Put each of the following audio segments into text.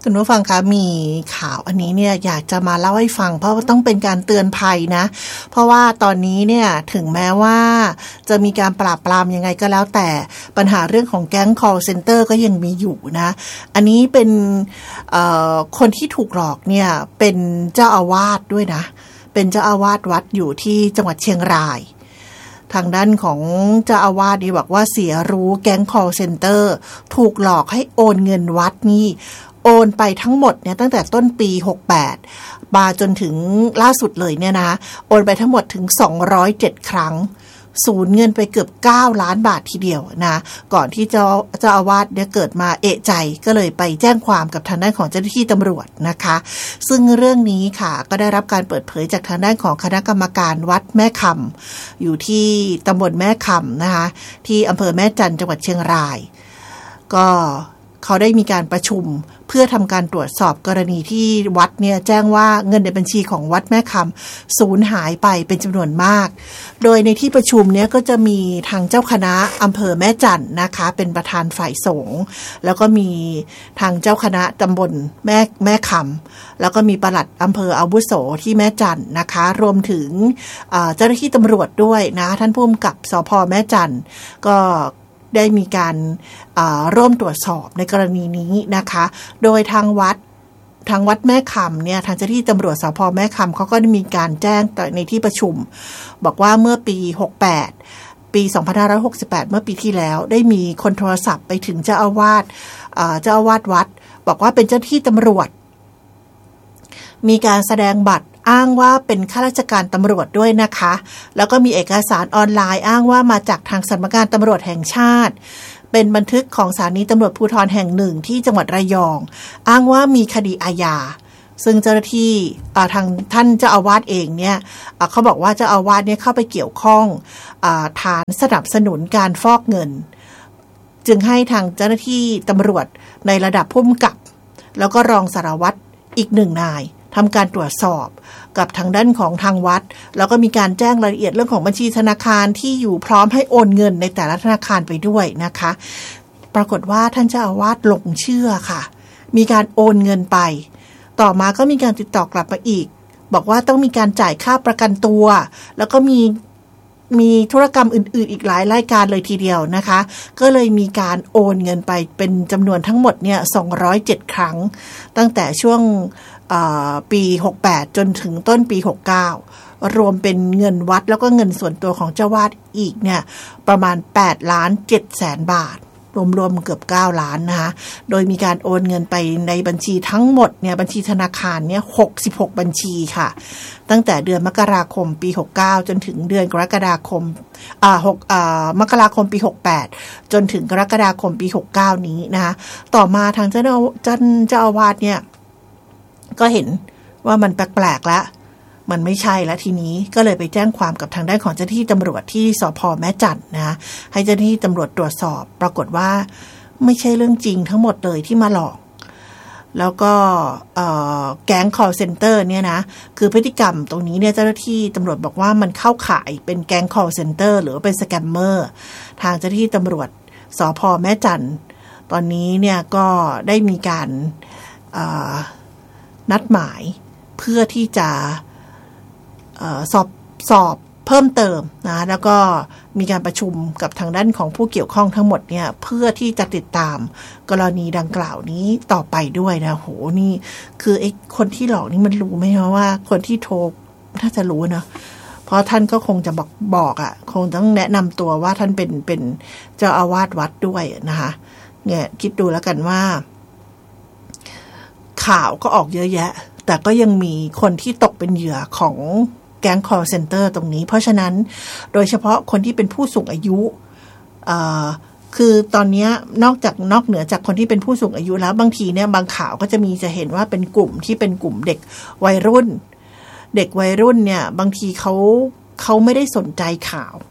คุณผู้ฟังคะมีข่าวอันนี้เนี่ยอยากจะมาเล่าให้ฟังเพราะว่าต้องเป็นการเตือนภัยนะเพราะว่าตอนนี้เนี่ยถึงแม้ว่าจะมีการปราบปรามยังไงก็แล้วแต่ปัญหาเรื่องของแก๊ง call center ก็ยังมีอยู่นะอันนี้เป็นคนที่ถูกหลอกเนี่ยเป็นเจ้าอาวาสด้วยนะเป็นเจ้าอาวาสวัดอยู่ที่จังหวัดเชียงรายทางด้านของเจ้าอาวาสนี่บอกว่าเสียรู้แก๊ง call center ถูกหลอกให้โอนเงินวัดนี่โอนไปทั้งหมดเนี่ยตั้งแต่ต้นปี68มาจนถึงล่าสุดเลยเนี่ยนะโอนไปทั้งหมดถึง207ครั้งสูญเงินไปเกือบ9ล้านบาททีเดียวนะก่อนที่เจ้าอาวาสเนี่ยเกิดมาเอะใจก็เลยไปแจ้งความกับทางด้านของเจ้าหน้าที่ตำรวจนะคะซึ่งเรื่องนี้ค่ะก็ได้รับการเปิดเผยจากทางด้านของคณะกรรมการวัดแม่คำอยู่ที่ตำบลแม่คำนะคะที่อำเภอแม่จันทร์จังหวัดเชียงรายก็เขาได้มีการประชุมเพื่อทำการตรวจสอบกรณีที่วัดเนี่ยแจ้งว่าเงินในบัญชีของวัดแม่คำสูญหายไปเป็นจำนวนมากโดยในที่ประชุมเนี่ยก็จะมีทางเจ้าคณะอำเภอแม่จันทร์นะคะเป็นประธานฝ่ายสงฆ์แล้วก็มีทางเจ้าคณะตำบลแม่คำแล้วก็มีปลัดอำเภออาวุโสที่แม่จันทร์นะคะรวมถึงเจ้าหน้าที่ตำรวจด้วยนะท่านผู้กำกับสภ.แม่จันทร์ก็ได้มีการร่วมตรวจสอบในกรณีนี้นะคะโดยทางวัดแม่คำเนี่ยทางเจ้าหน้าที่ตำรวจสภ.แม่คำเขาก็ได้มีการแจ้งในที่ประชุมบอกว่าเมื่อปี68ปี2568เมื่อปีที่แล้วได้มีคนโทรศัพท์ไปถึงเจ้าอาวาสวัดบอกว่าเป็นเจ้าหน้าที่ตำรวจมีการแสดงบัตรอ้างว่าเป็นข้าราชการตำรวจด้วยนะคะแล้วก็มีเอกสารออนไลน์อ้างว่ามาจากทางสำนักงานตำรวจแห่งชาติเป็นบันทึกของสถานีตำรวจภูธรแห่งหนึ่งที่จังหวัดระยองอ้างว่ามีคดีอาญาซึ่งเจ้าหน้าที่ทางท่านเจ้าอาวาสเองเนี่ยเขาบอกว่าเจ้าอาวาสเนี่ยเข้าไปเกี่ยวข้องฐานสนับสนุนการฟอกเงินจึงให้ทางเจ้าหน้าที่ตำรวจในระดับผู้กำกับแล้วก็รองสารวัตรอีก1 นายทำการตรวจสอบกับทางด้านของทางวัดแล้วก็มีการแจ้งรายละเอียดเรื่องของบัญชีธนาคารที่อยู่พร้อมให้โอนเงินในแต่ละธนาคารไปด้วยนะคะปรากฏว่าท่านเจ้าอาวาสหลงเชื่อค่ะมีการโอนเงินไปต่อมาก็มีการติดต่อกลับมาอีกบอกว่าต้องมีการจ่ายค่าประกันตัวแล้วก็มีธุรกรรมอื่นๆอีกหลายรายการเลยทีเดียวนะคะก็เลยมีการโอนเงินไปเป็นจำนวนทั้งหมดเนี่ย207ครั้งตั้งแต่ช่วงปี68จนถึงต้นปี69รวมเป็นเงินวัดแล้วก็เงินส่วนตัวของเจ้าวาดอีกเนี่ยประมาณ8,700,000 บาทรวมๆเกือบ9ล้านนะคะโดยมีการโอนเงินไปในบัญชีทั้งหมดเนี่ยบัญชีธนาคารเนี่ย66บัญชีค่ะตั้งแต่เดือนมกราคมปี69จนถึงเดือนกรกฎาคมมกราคมปี68จนถึงกรกฎาคมปี69นี้นะคะต่อมาทางเจ้าอาวาสเนี่ยก็เห็นว่ามันแปลกๆแล้วมันไม่ใช่แล้วทีนี้ก็เลยไปแจ้งความกับทางด้านของเจ้าหน้าที่ตำรวจที่สภ.แม่จันทร์นะให้เจ้าหน้าที่ตำรวจตรวจสอบปรากฏว่าไม่ใช่เรื่องจริงทั้งหมดเลยที่มาหลอกแล้วก็แก๊ง call center เนี่ยนะคือพฤติกรรมตรงนี้เนี่ยเจ้าหน้าที่ตำรวจบอกว่ามันเข้าข่ายเป็นแก๊ง call center หรือเป็นสแกมเมอร์ทางเจ้าหน้าที่ตำรวจสภ.แม่จันทร์ตอนนี้เนี่ยก็ได้มีการนัดหมายเพื่อที่จะสอบเพิ่มเติมนะแล้วก็มีการประชุมกับทางด้านของผู้เกี่ยวข้องทั้งหมดเนี่ยเพื่อที่จะติดตามกรณีดังกล่าวนี้ต่อไปด้วยนะโหนี่คือไอ้คนที่หลอกนี่มันรู้ไหมว่าคนที่โทรถ้าจะรู้นะเพราะท่านก็คงจะบอกอ่ะคงต้องแนะนำตัวว่าท่านเป็นเจ้าอาวาสวัดด้วยนะคะเนี่ยคิดดูแล้วกันว่าข่าวก็ออกเยอะแยะแต่ก็ยังมีคนที่ตกเป็นเหยื่อของแก๊ง call center ตรงนี้เพราะฉะนั้นโดยเฉพาะคนที่เป็นผู้สูงอายุคือตอนนี้นอกเหนือจากคนที่เป็นผู้สูงอายุแล้วบางทีเนี่ยบางข่าวก็จะเห็นว่าเป็นกลุ่มที่เป็นกลุ่มเด็กวัยรุ่นเนี่ยบางทีเขาไม่ได้สนใจข่าว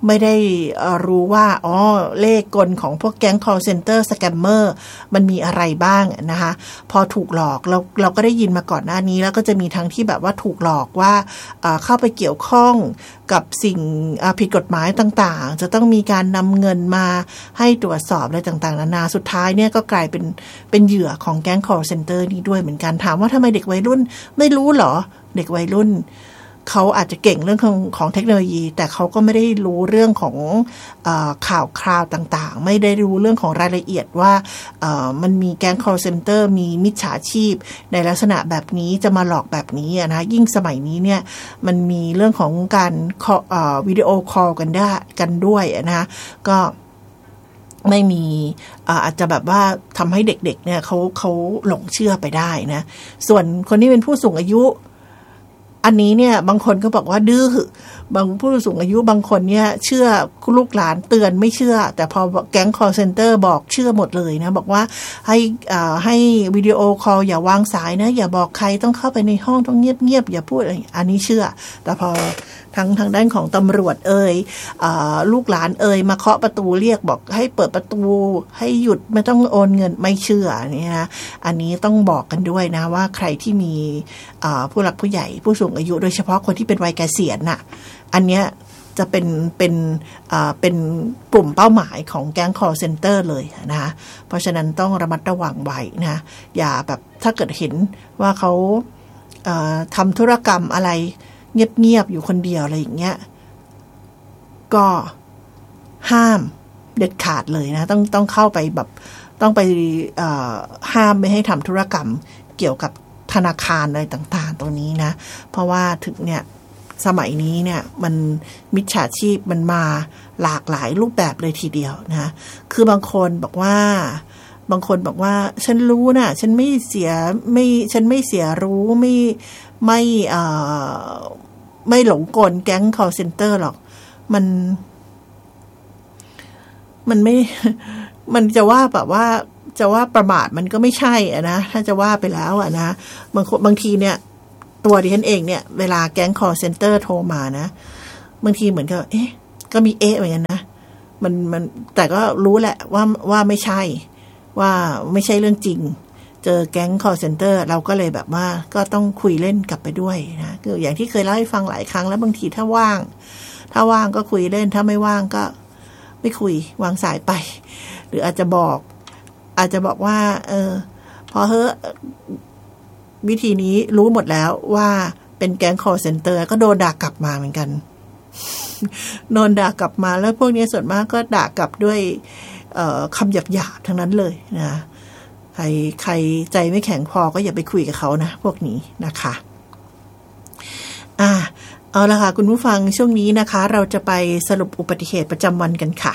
ไม่ได้รู้ว่าเลขกลของพวกแก๊ง call center scammer มันมีอะไรบ้างนะคะพอถูกหลอกเราก็ได้ยินมาก่อนหน้านี้แล้วก็จะมีทั้งที่แบบว่าถูกหลอกว่าเข้าไปเกี่ยวข้องกับสิ่งผิดกฎหมายต่างๆจะต้องมีการนำเงินมาให้ตรวจสอบอะไรต่างๆนานาสุดท้ายเนี่ยก็กลายเป็นเหยื่อของแก๊ง call center นี้ด้วยเหมือนกันถามว่าทำไมเด็กวัยรุ่นไม่รู้เหรอเด็กวัยรุ่นเขาอาจจะเก่งเรื่องของเทคโนโลยีแต่เขาก็ไม่ได้รู้เรื่องของข่าวคราวต่างๆไม่ได้รู้เรื่องของรายละเอียดว่ามันมีแก๊ง call center มีมิจฉาชีพในลักษณะแบบนี้จะมาหลอกแบบนี้นะยิ่งสมัยนี้เนี่ยมันมีเรื่องของการวิดีโอคอลกันด้วยนะก็ไม่มีอาจจะแบบว่าทำให้เด็กๆเนี่ยเขาหลงเชื่อไปได้นะส่วนคนที่เป็นผู้สูงอายุอันนี้เนี่ยบางคนก็บอกว่าดื้อบางผู้สูงอายุบางคนเนี่ยเชื่อลูกหลานเตือนไม่เชื่อแต่พอแก๊ง call center บอกเชื่อหมดเลยนะบอกว่าให้วิดีโอคอลอย่าวางสายนะอย่าบอกใครต้องเข้าไปในห้องต้องเงียบๆอย่าพูดอะไรอันนี้เชื่อแต่พอทางด้านของตำรวจลูกหลานมาเคาะประตูเรียกบอกให้เปิดประตูให้หยุดไม่ต้องโอนเงินไม่เชื่อนี่นะอันนี้ต้องบอกกันด้วยนะว่าใครที่มีผู้หลักผู้ใหญ่ผู้สูงอายุโดยเฉพาะคนที่เป็นวัยเกษียณน่ะอันเนี้ยจะเป็นกลุ่มเป้าหมายของแก๊ง call center เลยนะคะเพราะฉะนั้นต้องระมัดระวังไว้นะอย่าแบบถ้าเกิดเห็นว่าเขาทำธุรกรรมอะไรเงียบๆอยู่คนเดียวอะไรอย่างเงี้ยก็ห้ามเด็ดขาดเลยนะต้องเข้าไปแบบต้องไปห้ามไม่ให้ทำธุรกรรมเกี่ยวกับธนาคารอะไรต่างๆตรงนี้นะเพราะว่าถึงเนี่ยสมัยนี้เนี่ยมันมิจฉาชีพมันมาหลากหลายรูปแบบเลยทีเดียวนะคือบางคนบอกว่าฉันรู้นะฉันไม่เสียรู้ไม่หลงกลแก๊ง call center หรอกมันไม่มันจะว่าแบบว่าจะว่าประมาทมันก็ไม่ใช่อะนะถ้าจะว่าไปแล้วอะนะบางทีเนี่ยตัวดิฉันเองเนี่ยเวลาแก๊ง call center โทรมานะบางทีเหมือนกับก็มีเหมือนกันนะมันแต่ก็รู้แหละว่าไม่ใช่ว่าไม่ใช่เรื่องจริงเจอแก๊ง call center เราก็เลยแบบว่าก็ต้องคุยเล่นกลับไปด้วยนะคืออย่างที่เคยเล่าให้ฟังหลายครั้งแล้วบางทีถ้าว่างก็คุยเล่นถ้าไม่ว่างก็ไม่คุยวางสายไปหรืออาจจะบอกว่าพอวิธีนี้รู้หมดแล้วว่าเป็นแก๊ง call center ก็โดนด่ากลับมาเหมือนกันโดนด่ากลับมาแล้วพวกนี้ส่วนมากก็ด่ากลับด้วยคำหยาบๆทั้งนั้นเลยนะใครใจไม่แข็งพอก็อย่าไปคุยกับเขานะพวกนี้นะคะเอาละค่ะคุณผู้ฟังช่วงนี้นะคะเราจะไปสรุปอุบัติเหตุประจำวันกันค่ะ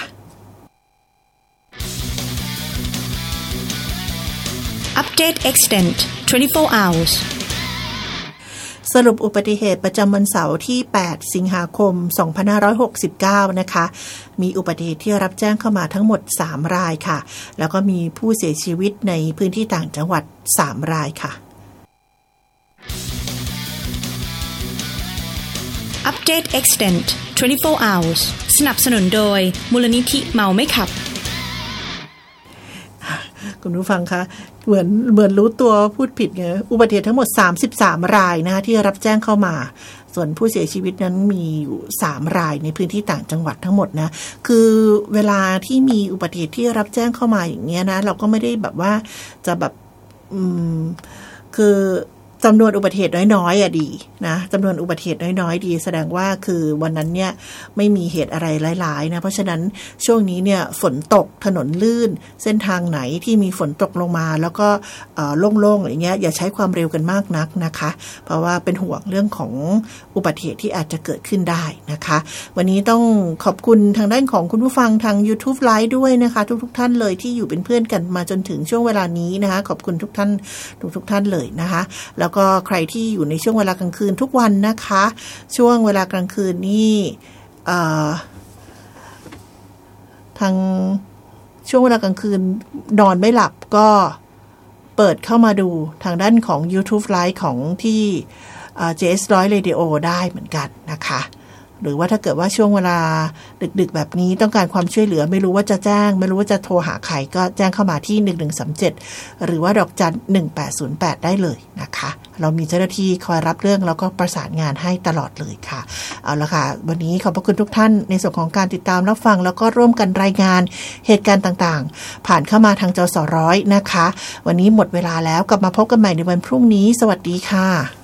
Update Extend 24 hours สรุปอุบัติเหตุประจำวันเสาร์ที่8สิงหาคม2569นะคะมีอุบัติเหตุที่รับแจ้งเข้ามาทั้งหมด3รายค่ะแล้วก็มีผู้เสียชีวิตในพื้นที่ต่างจังหวัด3รายค่ะ Update Extend 24 hours สนับสนุนโดยมูลนิธิเมาไม่ขับคุณผู้ฟังคะเหมือนรู้ตัวพูดผิดไงอุบัติเหตุทั้งหมด33รายนะที่รับแจ้งเข้ามาส่วนผู้เสียชีวิตนั้นมีอยู่3รายในพื้นที่ต่างจังหวัดทั้งหมดนะคือเวลาที่มีอุบัติเหตุที่รับแจ้งเข้ามาอย่างเงี้ยนะเราก็ไม่ได้แบบว่าจะแบบคือจำนวนอุบัติเหตุน้อยๆดีนะจำนวนอุบัติเหตุน้อยๆดีแสดงว่าคือวันนั้นเนี่ยไม่มีเหตุอะไรร้ายๆนะเพราะฉะนั้นช่วงนี้เนี่ยฝนตกถนนลื่นเส้นทางไหนที่มีฝนตกลงมาแล้วก็โล่งๆอย่างเงี้ยอย่าใช้ความเร็วกันมากนักนะคะเพราะว่าเป็นห่วงเรื่องของอุบัติเหตุที่อาจจะเกิดขึ้นได้นะคะวันนี้ต้องขอบคุณทางด้านของคุณผู้ฟังทาง YouTube Live ด้วยนะคะทุกท่านเลยที่อยู่เป็นเพื่อนกันมาจนถึงช่วงเวลานี้นะคะขอบคุณทุกท่านทุกท่านเลยนะคะแล้วก็ใครที่อยู่ในช่วงเวลากลางคืนทุกวันนะคะช่วงเวลากลางคืนนี่ทางช่วงเวลากลางคืนนอนไม่หลับก็เปิดเข้ามาดูทางด้านของ YouTube Live ของที่JS100 Radio ได้เหมือนกันนะคะหรือว่าถ้าเกิดว่าช่วงเวลาดึกๆแบบนี้ต้องการความช่วยเหลือไม่รู้ว่าจะแจ้งไม่รู้ว่าจะโทรหาใครก็แจ้งเข้ามาที่1137หรือว่าดอกจัน1808ได้เลยนะคะเรามีเจ้าหน้าที่คอยรับเรื่องแล้วก็ประสานงานให้ตลอดเลยค่ะเอาละค่ะวันนี้ขอบพระคุณทุกท่านในส่วนของการติดตามรับฟังแล้วก็ร่วมกันรายงานเหตุการณ์ต่างๆผ่านเข้ามาทางจส.100นะคะวันนี้หมดเวลาแล้วกลับมาพบกันใหม่ในวันพรุ่งนี้สวัสดีค่ะ